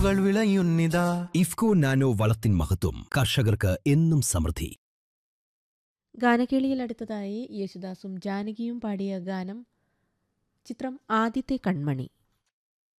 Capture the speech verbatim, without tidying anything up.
വിളയുന്നിതാ. IFFCO nano വളത്തിൻ മഹത്വം കർഷകർക്ക് എന്നും സമൃദ്ധി. ഗാനകേളിയിൽ അടുത്തതായി യേശുദാസും ജാനകിയും പാടിയ ഗാനം. ചിത്രം ആദ്യത്തെ കൺമണി.